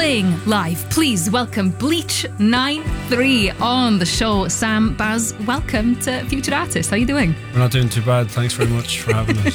playing live. Please welcome Bleach93 on the show. Sam, Baz, welcome to Future Artist. How are you doing? We're not doing too bad. Thanks very much for having us.